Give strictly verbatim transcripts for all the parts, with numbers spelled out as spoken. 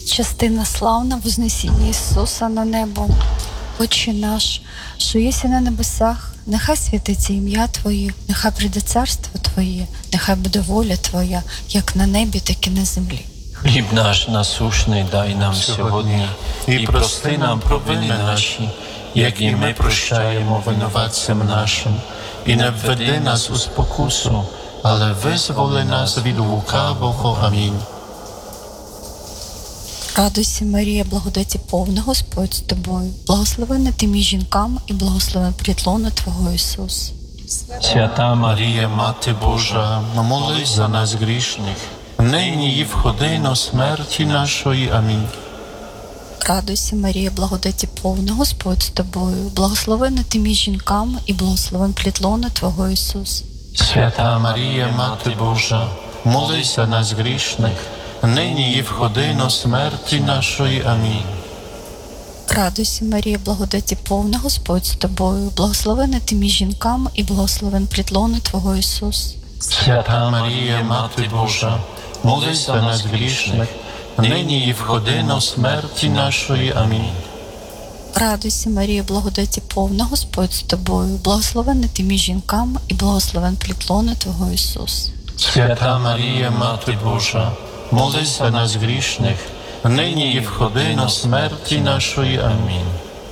частина славна вознесіння Ісуса на небо. Отче наш, що єси на небесах, нехай святиться ім'я Твоє, нехай прийде царство Твоє, нехай буде воля Твоя, як на небі, так і на землі. Хліб наш насущний дай нам сьогодні, і прости нам провини наші, як і ми прощаємо винуватцям нашим. І не введи нас у спокусу, але визволи нас від лукавого. Амінь. Радуйся, Марія, благодаті повна, Господь з тобою. Благословенна ти між жінками, і благословен плід лона Твого, Ісус. Свята Марія, Мати Божа, молись за нас грішних, нині і в годину смерті нашої. Амінь. Радуйся, Марія, благодаті повна, Господь з тобою. Благословенна ти між жінками, і благословен плід лона Твого, Ісус. Свята Марія, Мати Божа, молись за нас грішних, нині і в годину смерті нашої. Амінь. Радуйся, Марія, благодаті повна, Господь з тобою. Благословенна ти між жінками, і благословен плід лона Твого, Ісус. Свята Марія, Мати Божа, молись за нас грішних, нині і в годину смерті нашої. Амінь. Радуйся, Марія, благодаті повна, Господь з тобою. Благословенна ти між жінками, і благословен плід лона Твого, Ісус. Свята Марія, Мати Божа, молись за нас грішних, нині і в годину смерті нашої. Амінь.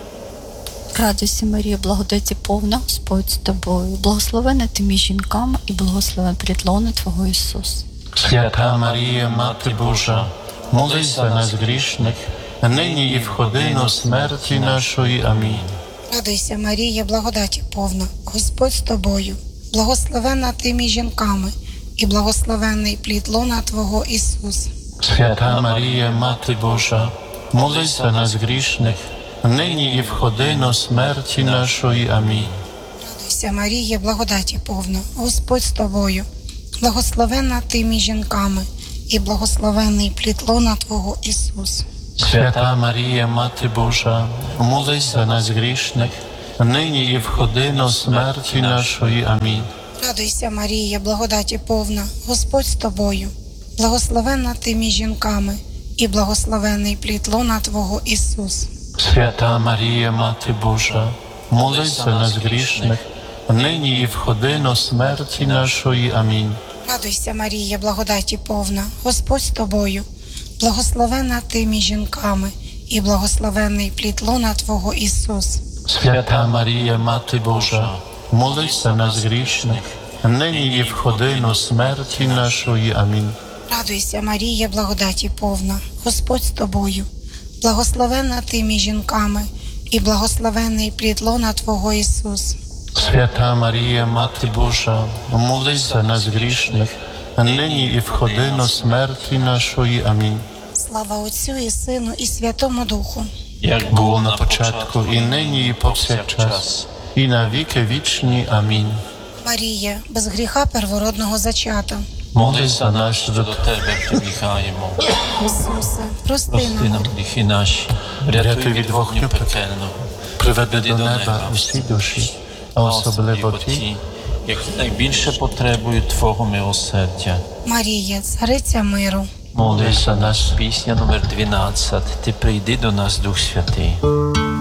Радуйся, Марія, благодаті повна, Господь з тобою. Благословенна ти між жінками, і благословен плід лона Твого, Ісус. Свята Марія, Мати Божа, молись за нас грішних, нині і в годину смерті нашої. Амінь. Радуйся, Марія, благодаті повна, Господь з тобою. Благословенна ти між жінками, і благословенний плід лона Твого, Ісус. Свята Марія, Мати Божа, молись за нас грішних, нині і в годину смерті нашої. Амінь. Радуйся, Марія, благодаті повна, Господь з тобою. Благословенна ти між жінками, і благословенний плід лона Твого, Ісус. Свята Марія, Мати Божа, молись за нас грішних, нині і в годину смерті нашої. Амінь. Радуйся, Марія, благодаті повна, Господь з тобою. Благословенна ти між жінками, і благословенний плід лона Твого, Ісус. Свята Марія, Мати Божа, молись за нас грішних, нині і в годину смерті нашої. Амінь. Радуйся, Марія, благодаті повна, Господь з тобою. Благословенна ти між жінками, і благословенний плід лона Твого, Ісус. Свята Марія, Мати Божа, молись за нас грішних, нині і в годину смерті нашої. Амінь. Радуйся, Марія, благодаті повна, Господь з тобою. Благословенна ти між жінками, і благословенний плід лона Твого, Ісус. Свята Марія, Мати Божа, молись за нас грішних, нині і в годину смерті нашої. Амінь. Слава Отцю і Сину, і Святому Духу. Як було на початку, і нині, і повсякчас, і на віки вічні. Амінь. Марія, без гріха первородного зачата. Молись за нас, що до Тебе прибігаємо. Ісусе, прости Прости нам. нам гріхи наші, врятуй від вогню пекельного, приведи до неба усі душі, а особливо ті, які найбільше потребують Твого милосердя. Марія, цариця миру. Молись за нас. Пісня номер дванадцять. Ти прийди до нас, Дух Святий.